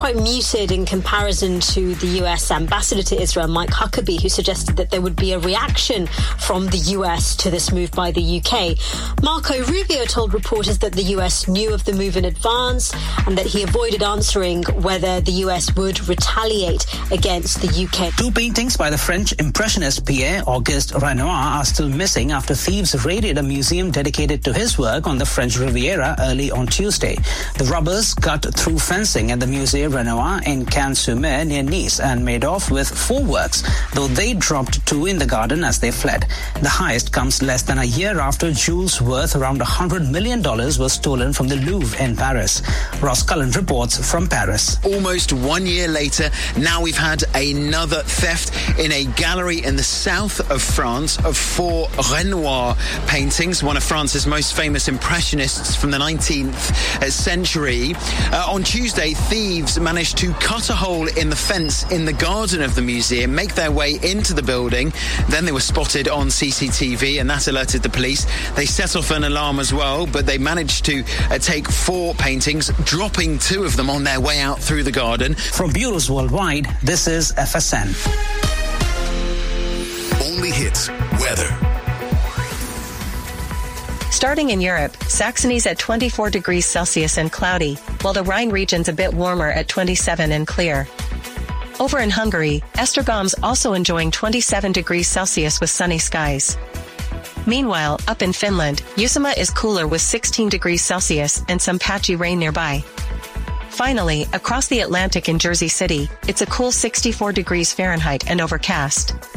quite muted in comparison to the US ambassador to Israel, Mike Huckabee, who suggested that there would be a reaction from the US to this move by the UK. Marco Rubio told reporters that the US knew of the move in advance and that he avoided answering whether the US would retaliate against the UK. Two paintings by the French impressionist Pierre-Auguste Renoir are still missing after thieves raided a museum dedicated to his work on the French Riviera early on Tuesday. The robbers cut through fencing at the Musée Renoir in Cannes-sur-Mer near Nice and made off with 4 works, though they dropped 2 in the garden as they fled. The heist comes less than a year after jewels worth around $100 million was stolen from the Louvre in Paris. Ross Cullen reports from Paris. Almost 1 year later, now we've had another theft in a gallery in the south of France of 4 Renoir paintings, one of France's most famous impressionists from the 19th century. On Tuesday, thieves managed to cut a hole in the fence in the garden of the museum, make their way into the building. Then they were spotted on CCTV and that alerted the police. They set off an alarm as well, but they managed to take 4 paintings, dropping 2 of them on their way out through the garden. From bureaus worldwide, this is FSN. Only hits weather. Starting in Europe, Saxony's at 24 degrees Celsius and cloudy, while the Rhine region's a bit warmer at 27 and clear. Over in Hungary, Esztergom's also enjoying 27 degrees Celsius with sunny skies. Meanwhile, up in Finland, Uusimaa is cooler with 16 degrees Celsius and some patchy rain nearby. Finally, across the Atlantic in Jersey City, it's a cool 64 degrees Fahrenheit and overcast.